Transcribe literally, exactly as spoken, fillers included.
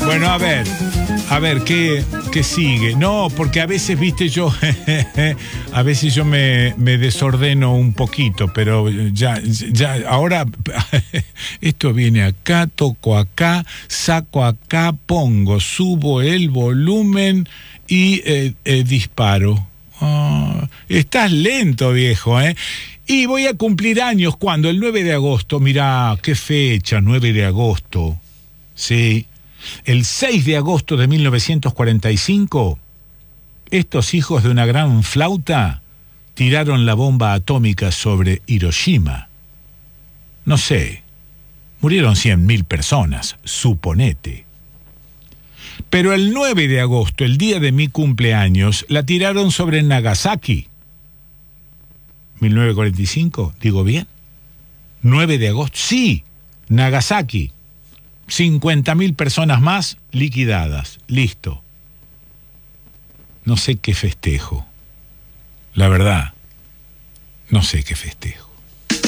Bueno, a ver, a ver, ¿qué, qué sigue? No, porque a veces, viste, yo, a veces yo me, me desordeno un poquito, pero ya, ya, ahora, esto viene acá, toco acá, saco acá, pongo, subo el volumen y eh, eh, disparo. Oh, estás lento, viejo, ¿eh? Y voy a cumplir años, ¿cuándo? El nueve de agosto, mirá, qué fecha, nueve de agosto, sí. El seis de agosto de mil novecientos cuarenta y cinco, estos hijos de una gran flauta tiraron la bomba atómica sobre Hiroshima. No sé, murieron cien mil personas, suponete. Pero el nueve de agosto, el día de mi cumpleaños, la tiraron sobre Nagasaki. mil novecientos cuarenta y cinco, ¿digo bien? nueve de agosto, sí, Nagasaki. cincuenta mil personas más liquidadas. Listo. No sé qué festejo. La verdad, no sé qué festejo.